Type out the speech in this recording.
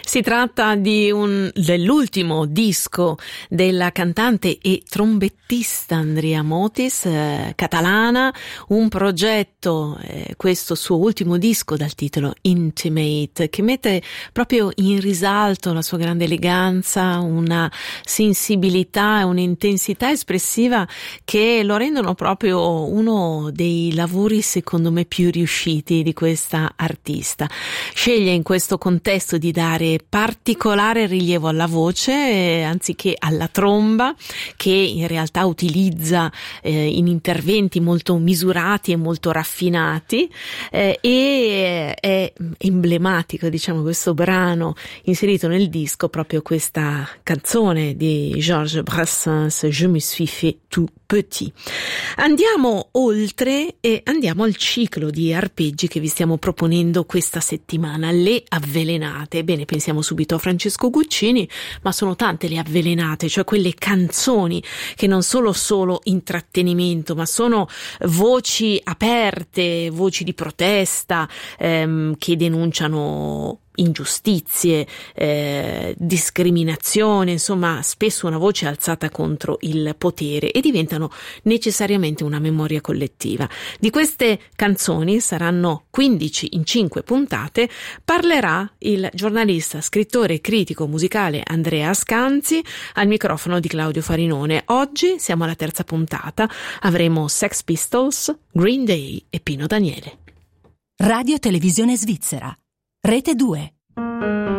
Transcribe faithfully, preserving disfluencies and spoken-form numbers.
Si tratta di un, dell'ultimo disco della cantante e trombettista Andrea Motis, eh, catalana, un progetto, eh, questo suo ultimo disco dal titolo Intimate, che mette proprio in risalto la sua grande eleganza, una sensibilità e un'intensità espressiva che lo rendono proprio uno dei lavori secondo me più riusciti di questa artista. Sceglie in questo contesto di dare particolare rilievo alla voce eh, anziché alla tromba, che in realtà utilizza eh, in interventi molto misurati e molto raffinati, eh, e è emblematico, diciamo, questo brano inserito nel disco, proprio questa canzone di Georges Brassens, Je me suis fait tout petit. Andiamo oltre e andiamo al ciclo di arpeggi che vi stiamo proponendo questa settimana, le avvelenate. Bene, pensiamo subito a Francesco Guccini, ma sono tante le avvelenate, cioè quelle canzoni che non sono solo intrattenimento, ma sono voci aperte, voci di protesta, ehm, che denunciano ingiustizie, eh, discriminazione, insomma spesso una voce alzata contro il potere, e diventano necessariamente una memoria collettiva. Di queste canzoni, saranno quindici in cinque puntate, parlerà il giornalista, scrittore e critico musicale Andrea Scanzi, al microfono di Claudio Farinone. Oggi siamo alla terza puntata, avremo Sex Pistols, Green Day e Pino Daniele. Radio Televisione Svizzera, Rete due.